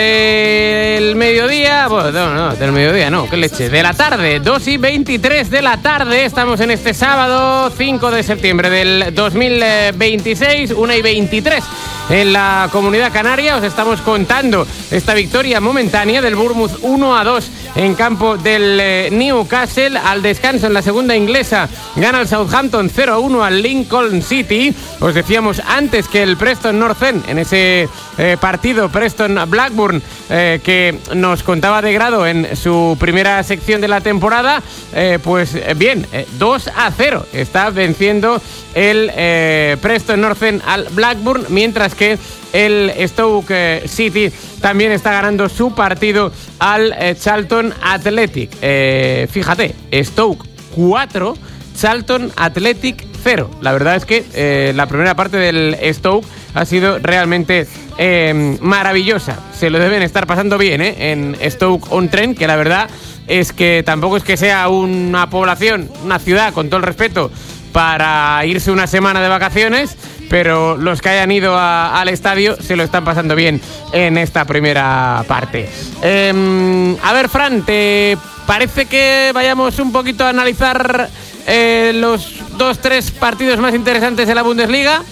El mediodía, bueno, no, del mediodía no, qué leche, de la tarde, 2:23 de la tarde, estamos en este sábado 5 de septiembre del 2026, 1:23 en la Comunidad Canaria. Os estamos contando esta victoria momentánea del Bournemouth 1-2 en campo del Newcastle. Al descanso en la segunda inglesa gana el Southampton 0-1 al Lincoln City. Os decíamos antes que el Preston North End, en ese partido Preston-Blackburn, que nos contaba de grado en su primera sección de la temporada, pues bien, 2-0 está venciendo el Preston North End al Blackburn, mientras que el Stoke City también está ganando su partido al Charlton Athletic. Fíjate, Stoke 4, Charlton Athletic 0. La verdad es que la primera parte del Stoke ha sido realmente maravillosa. Se lo deben estar pasando bien en Stoke-on-Trent, que la verdad es que tampoco es que sea una población, una ciudad, con todo el respeto, para irse una semana de vacaciones, pero los que hayan ido al estadio se lo están pasando bien en esta primera parte. A ver, Fran, ¿te parece que vayamos un poquito a analizar los 2-3 partidos más interesantes de la Bundesliga?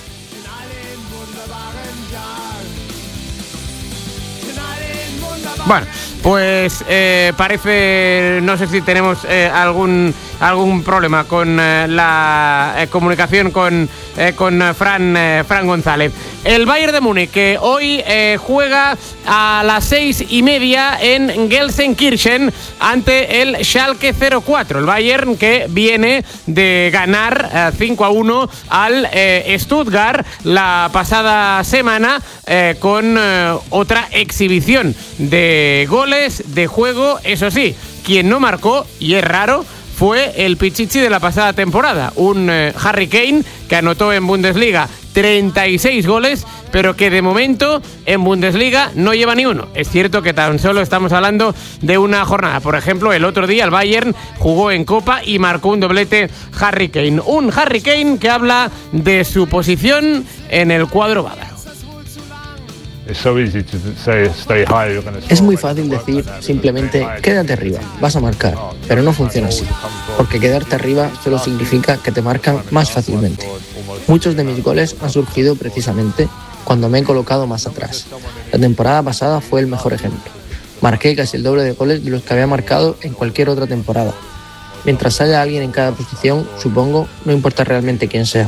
Bueno, pues parece, no sé si tenemos algún problema con la comunicación con Fran González. El Bayern de Múnich, que hoy juega a las 6:30 en Gelsenkirchen ante el Schalke 04. El Bayern, que viene de ganar 5-1 al Stuttgart la pasada semana, con otra exhibición de goles, de juego. Eso sí, quien no marcó, y es raro, fue el Pichichi de la pasada temporada, un Harry Kane que anotó en Bundesliga 36 goles, pero que de momento en Bundesliga no lleva ni uno. Es cierto que tan solo estamos hablando de una jornada. Por ejemplo, el otro día el Bayern jugó en Copa y marcó un doblete Harry Kane. Un Harry Kane que habla de su posición en el cuadro bávaro. Es muy fácil decir simplemente quédate arriba, vas a marcar, pero no funciona así, porque quedarte arriba solo significa que te marcan más fácilmente. Muchos de mis goles han surgido precisamente cuando me he colocado más atrás. La temporada pasada fue el mejor ejemplo. Marqué casi el doble de goles de los que había marcado en cualquier otra temporada. Mientras haya alguien en cada posición, supongo, no importa realmente quién sea.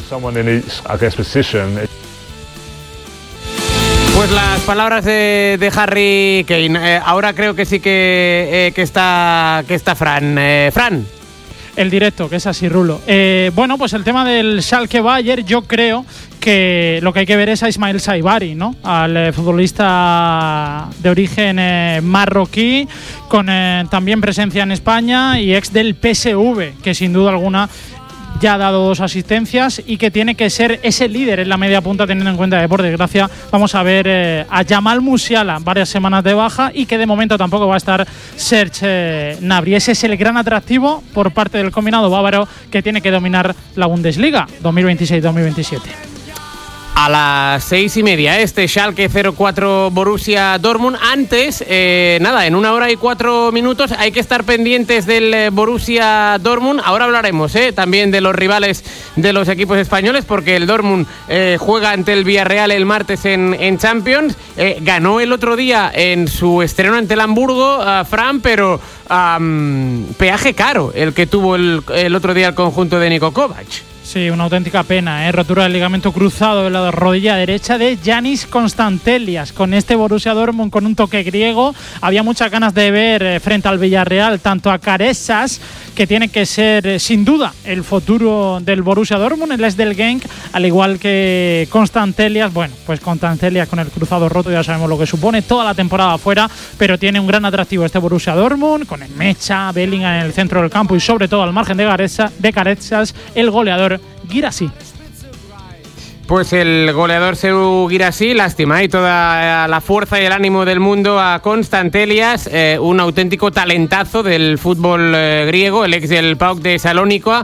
Pues las palabras de Harry Kane. Ahora creo que sí que está Fran. Fran. El directo, que es así, Rulo. Bueno, pues el tema del Schalke Bayern, yo creo que lo que hay que ver es a Ismael Saibari, ¿no? Al futbolista de origen marroquí, con también presencia en España y ex del PSV, que sin duda alguna ya ha dado 2 asistencias y que tiene que ser ese líder en la media punta, teniendo en cuenta que por desgracia vamos a ver a Jamal Musiala varias semanas de baja y que de momento tampoco va a estar Serge Gnabry. Ese es el gran atractivo por parte del combinado bávaro, que tiene que dominar la Bundesliga 2026-2027. A las 6:30, este Schalke 04 Borussia Dortmund. Antes, en 1 hora y 4 minutos hay que estar pendientes del Borussia Dortmund. Ahora hablaremos también de los rivales de los equipos españoles, porque el Dortmund juega ante el Villarreal el martes en Champions. Ganó el otro día en su estreno ante el Hamburgo, Fran, pero peaje caro el que tuvo el otro día el conjunto de Niko Kovac. Sí, una auténtica pena, rotura del ligamento cruzado de la rodilla derecha de Giannis Constantelias. Con este Borussia Dortmund con un toque griego, había muchas ganas de ver frente al Villarreal tanto a Caresas, que tiene que ser sin duda el futuro del Borussia Dortmund, el ex del Genk, al igual que Constantelias. Bueno, pues Constantelias con el cruzado roto ya sabemos lo que supone, toda la temporada afuera, pero tiene un gran atractivo este Borussia Dortmund, con el Mecha, Bellingham en el centro del campo y sobre todo al margen de Caresas, el goleador Guirassy. Pues el goleador Serhou Guirassy, lástima, y toda la fuerza y el ánimo del mundo a Constantelias, un auténtico talentazo del fútbol griego, el ex del PAOK de Salónica,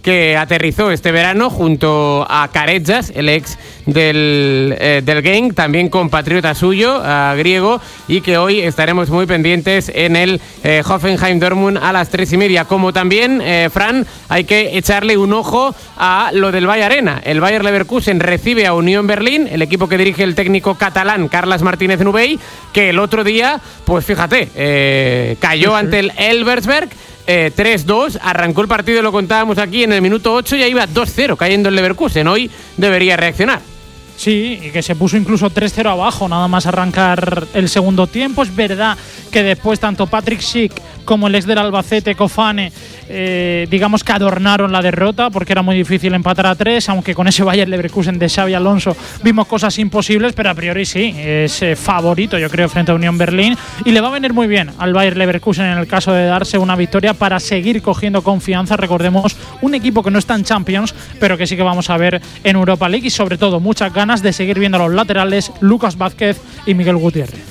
que aterrizó este verano junto a Karezas, el ex del Genk, también compatriota suyo, griego, y que hoy estaremos muy pendientes en el Hoffenheim Dortmund a las 3:30. Como también, Fran, hay que echarle un ojo a lo del Bayer Arena. El Bayer Leverkusen recibe a Unión Berlín, el equipo que dirige el técnico catalán Carles Martínez Nubey, que el otro día, pues fíjate, cayó ante el Elversberg 3-2, arrancó el partido, lo contábamos aquí, en el minuto 8 ya iba 2-0 cayendo el Leverkusen. Hoy debería reaccionar. Sí, y que se puso incluso 3-0 abajo nada más arrancar el segundo tiempo. Es verdad que después tanto Patrick Schick como el ex del Albacete, Kofane, digamos que adornaron la derrota porque era muy difícil empatar a 3, aunque con ese Bayer Leverkusen de Xabi Alonso vimos cosas imposibles, pero a priori sí, es favorito yo creo frente a Unión Berlín, y le va a venir muy bien al Bayer Leverkusen en el caso de darse una victoria para seguir cogiendo confianza. Recordemos, un equipo que no está en Champions, pero que sí que vamos a ver en Europa League, y sobre todo muchas ganas de seguir viendo a los laterales Lucas Vázquez y Miguel Gutiérrez.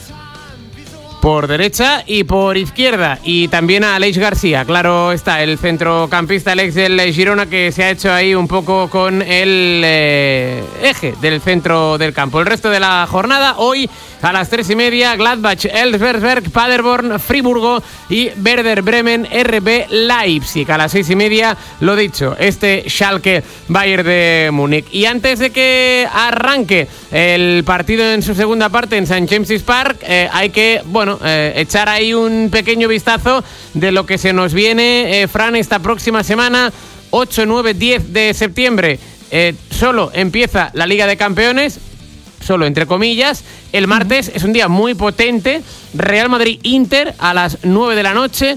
Por derecha y por izquierda, y también a Aleix García, claro está, el centrocampista, el ex del Girona, que se ha hecho ahí un poco con el eje del centro del campo. El resto de la jornada, hoy a las 3:30, Gladbach, Elversberg, Paderborn, Friburgo y Werder Bremen, RB Leipzig. A las 6:30, lo dicho, este Schalke Bayern de Múnich. Y antes de que arranque el partido en su segunda parte en St. James's Park, hay que, echar ahí un pequeño vistazo de lo que se nos viene, Fran, esta próxima semana, 8, 9, 10 de septiembre. Solo empieza la Liga de Campeones, solo entre comillas. El martes es un día muy potente. Real Madrid-Inter a las 9 de la noche.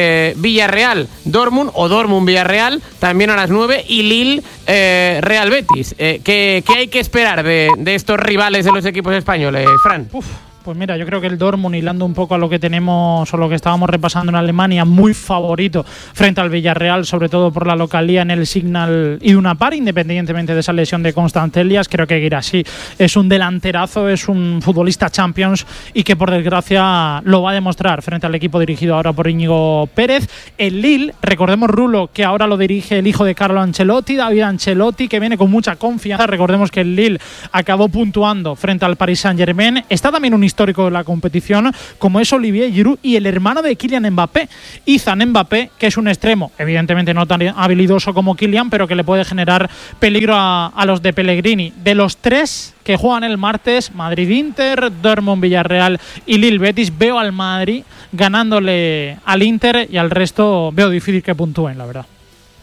Villarreal-Dortmund o Dortmund-Villarreal también a las 9. Y Lille-Real Betis. ¿Qué hay que esperar de estos rivales de los equipos españoles, Fran? Pues mira, yo creo que el Dortmund, hilando un poco a lo que tenemos o lo que estábamos repasando en Alemania, muy favorito frente al Villarreal, sobre todo por la localía en el Signal Iduna Park, independientemente de esa lesión de Constant Elias. Creo que Guirassy es un delanterazo, es un futbolista Champions, y que por desgracia lo va a demostrar frente al equipo dirigido ahora por Íñigo Pérez. El Lille, recordemos, Rulo, que ahora lo dirige el hijo de Carlo Ancelotti, David Ancelotti, que viene con mucha confianza. Recordemos que el Lille acabó puntuando frente al Paris Saint-Germain. Está también un histórico de la competición, como es Olivier Giroud, y el hermano de Kylian Mbappé, Izan Mbappé, que es un extremo, evidentemente no tan habilidoso como Kylian, pero que le puede generar peligro a los de Pellegrini. De los tres que juegan el martes, Madrid-Inter, Dortmund-Villarreal y Lille-Betis, veo al Madrid ganándole al Inter, y al resto veo difícil que puntúen, la verdad.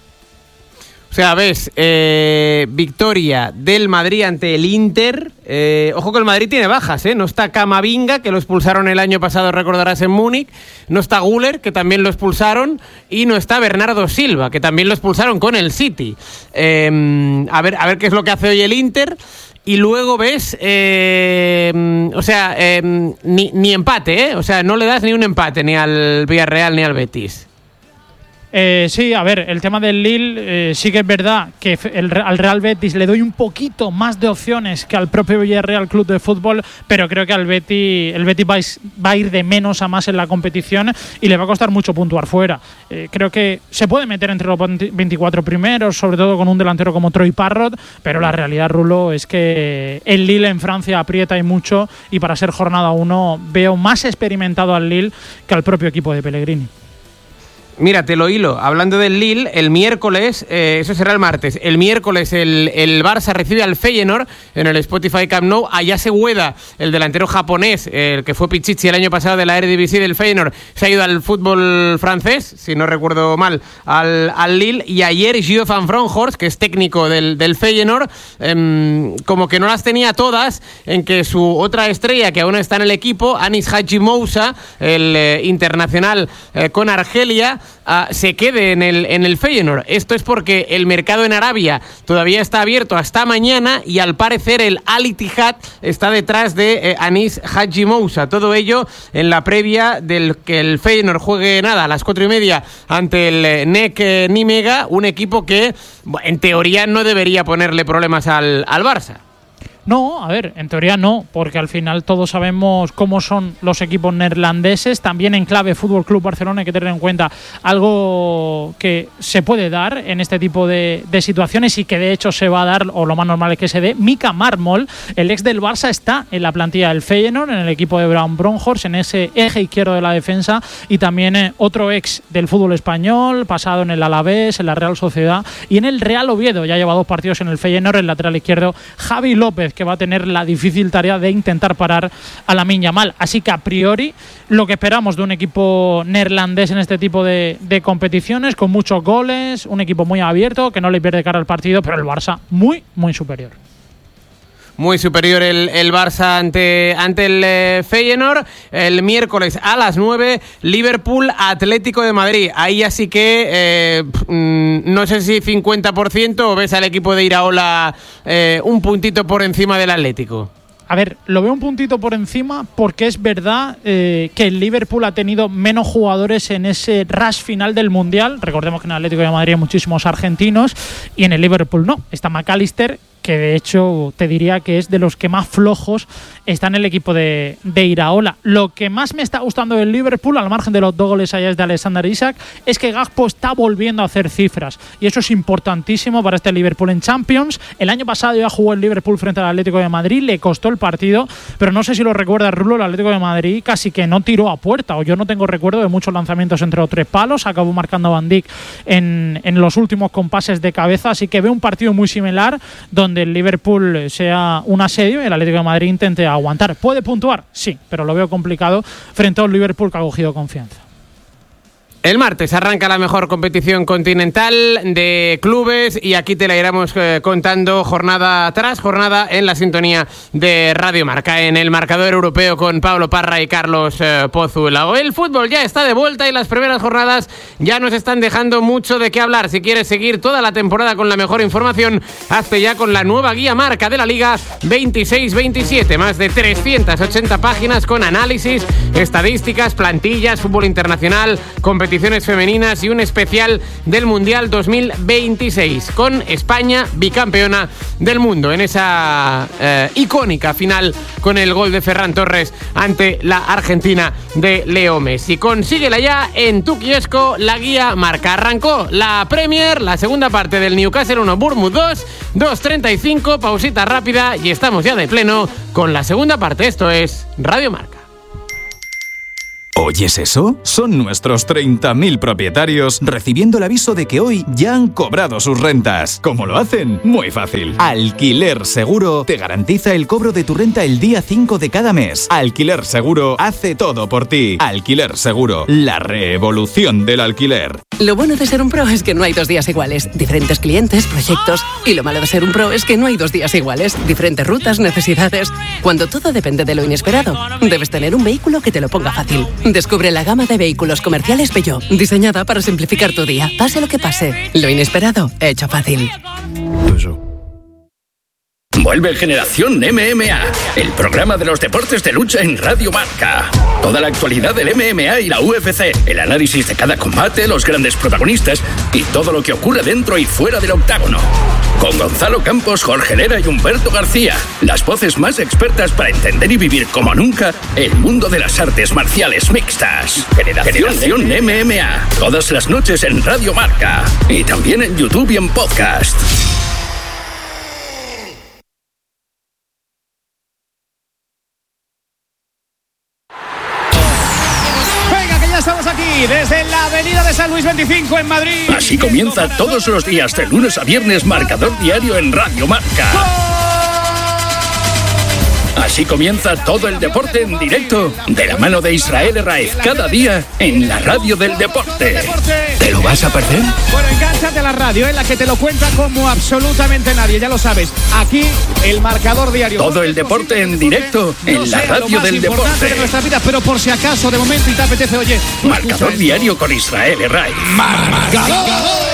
O sea, ves, victoria del Madrid ante el Inter. Ojo que el Madrid tiene bajas, ¿eh? No está Camavinga, que lo expulsaron el año pasado, recordarás, en Múnich. No está Güler, que también lo expulsaron. Y no está Bernardo Silva, que también lo expulsaron con el City. A ver qué es lo que hace hoy el Inter. Y luego ves, ni empate, ¿eh? O sea, no le das ni un empate ni al Villarreal ni al Betis. Sí, a ver, el tema del Lille, sí que es verdad que al Real Betis le doy un poquito más de opciones que al propio Villarreal Club de Fútbol, pero creo que el Betis va a ir de menos a más en la competición y le va a costar mucho puntuar fuera. Creo que se puede meter entre los 24 primeros, sobre todo con un delantero como Troy Parrott, pero la realidad, Rulo, es que el Lille en Francia aprieta y mucho, y para ser jornada 1 veo más experimentado al Lille que al propio equipo de Pellegrini. Mira, te lo hilo. Hablando del Lille, el miércoles, eso será el martes, el miércoles el Barça recibe al Feyenoord en el Spotify Camp Nou. Ayase Ueda, el delantero japonés, el que fue Pichichi el año pasado de la Eredivisie del Feyenoord, se ha ido al fútbol francés, si no recuerdo mal, al Lille. Y ayer Gio van Bronckhorst, que es técnico del Feyenoord, como que no las tenía todas en que su otra estrella, que aún está en el equipo, Anis Hadji Moussa, el internacional con Argelia, se quede en el Feyenoord. Esto es porque el mercado en Arabia todavía está abierto hasta mañana, y al parecer el Al Ittihad está detrás de Anis Hadji Moussa. Todo ello en la previa del que el Feyenoord juegue a las 4:30 ante el NEC Nimega, un equipo que en teoría no debería ponerle problemas al Barça. No, a ver, en teoría no, porque al final todos sabemos cómo son los equipos neerlandeses. También en clave Fútbol Club Barcelona hay que tener en cuenta algo que se puede dar en este tipo de situaciones y que de hecho se va a dar, o lo más normal es que se dé. Mika Marmol, el ex del Barça, está en la plantilla del Feyenoord, en el equipo de Bram Bronkhorst, en ese eje izquierdo de la defensa, y también otro ex del fútbol español, pasado en el Alavés, en la Real Sociedad y en el Real Oviedo. Ya lleva 2 partidos en el Feyenoord, el lateral izquierdo Javi López, que va a tener la difícil tarea de intentar parar a Lamine Yamal. Así que a priori lo que esperamos de un equipo neerlandés en este tipo de competiciones, con muchos goles, un equipo muy abierto, que no le pierde cara al partido, pero el Barça muy, muy superior. Muy superior el Barça ante el Feyenoord. El miércoles a las 9, Liverpool Atlético de Madrid. Ahí así que no sé si 50% o ves al equipo de Iraola un puntito por encima del Atlético. A ver, lo veo un puntito por encima porque es verdad que el Liverpool ha tenido menos jugadores en ese rush final del Mundial. Recordemos que en el Atlético de Madrid hay muchísimos argentinos y en el Liverpool no. Está McAllister, que de hecho te diría que es de los que más flojos está en el equipo de Iraola. Lo que más me está gustando del Liverpool, al margen de los 2 goles allá de Alexander Isak, es que Gakpo está volviendo a hacer cifras y eso es importantísimo para este Liverpool en Champions. El año pasado ya jugó el Liverpool frente al Atlético de Madrid, le costó el partido, pero no sé si lo recuerda Rulo, el Atlético de Madrid casi que no tiró a puerta, o yo no tengo recuerdo de muchos lanzamientos entre los 3 palos, acabó marcando Van Dijk en los últimos compases de cabeza, así que veo un partido muy similar donde el Liverpool sea un asedio y el Atlético de Madrid intente aguantar. ¿Puede puntuar? Sí, pero lo veo complicado frente a un Liverpool que ha cogido confianza. El martes arranca la mejor competición continental de clubes y aquí te la iremos contando jornada tras jornada en la sintonía de Radio Marca, en el marcador europeo con Pablo Parra y Carlos Pozuelo. El fútbol ya está de vuelta y las primeras jornadas ya nos están dejando mucho de qué hablar. Si quieres seguir toda la temporada con la mejor información, hazte ya con la nueva guía Marca de la Liga 26-27. Más de 380 páginas con análisis, estadísticas, plantillas, fútbol internacional, competiciones femeninas y un especial del Mundial 2026 con España bicampeona del mundo en esa icónica final con el gol de Ferran Torres ante la Argentina de Leo Messi. Consíguela ya en tu kiosco, la guía Marca. Arrancó la Premier, la segunda parte del Newcastle 1 Bournemouth 2:35, pausita rápida y estamos ya de pleno con la segunda parte. Esto es Radio Marca. ¿Oyes eso? Son nuestros 30.000 propietarios recibiendo el aviso de que hoy ya han cobrado sus rentas. ¿Cómo lo hacen? Muy fácil. Alquiler Seguro te garantiza el cobro de tu renta el día 5 de cada mes. Alquiler Seguro hace todo por ti. Alquiler Seguro, la revolución del alquiler. Lo bueno de ser un pro es que no hay 2 días iguales. Diferentes clientes, proyectos. Y lo malo de ser un pro es que no hay 2 días iguales. Diferentes rutas, necesidades. Cuando todo depende de lo inesperado, debes tener un vehículo que te lo ponga fácil. Descubre la gama de vehículos comerciales Peugeot, diseñada para simplificar tu día, pase lo que pase. Lo inesperado, hecho fácil. Vuelve Generación MMA, el programa de los deportes de lucha en Radio Marca. Toda la actualidad del MMA y la UFC, el análisis de cada combate, los grandes protagonistas y todo lo que ocurre dentro y fuera del octágono. Con Gonzalo Campos, Jorge Herrera y Humberto García, las voces más expertas para entender y vivir como nunca el mundo de las artes marciales mixtas. Generación MMA, todas las noches en Radio Marca y también en YouTube y en podcast. Estamos aquí desde la avenida de San Luis 25 en Madrid. Así comienza todos los días de lunes a viernes Marcador Diario en Radio Marca. Así comienza todo el deporte en directo de la mano de Israel Herraiz, cada día en la radio del deporte. ¿Te lo vas a perder? Bueno, engánchate a la radio, en la que te lo cuenta como absolutamente nadie, ya lo sabes. Aquí el Marcador Diario. Todo el deporte en directo en la radio del deporte. De nuestra vida, pero por si acaso de momento y te apetece, oye. Marcador Diario con Israel Herraiz. Marcador.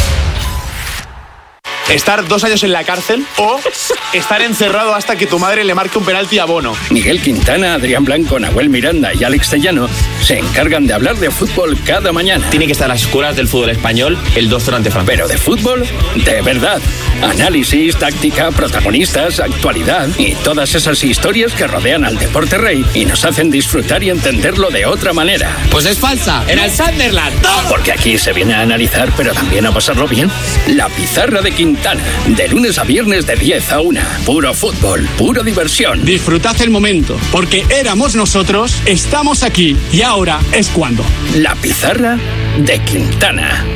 Estar 2 años en la cárcel o estar encerrado hasta que tu madre le marque un penalti a Bono. Miguel Quintana, Adrián Blanco, Nahuel Miranda y Alex Tellano se encargan de hablar de fútbol cada mañana. Tiene que estar en las escuelas del fútbol español el doctor ante Francia. Pero de fútbol, de verdad. Análisis, táctica, protagonistas, actualidad y todas esas historias que rodean al deporte rey y nos hacen disfrutar y entenderlo de otra manera. Pues es falsa, era el Sunderland. ¡No! Porque aquí se viene a analizar, pero también a pasarlo bien. La Pizarra de Quintana, de lunes a viernes de 10 a 1. Puro fútbol, pura diversión. Disfrutad el momento, porque éramos nosotros, estamos aquí y ahora es cuando. La Pizarra de Quintana.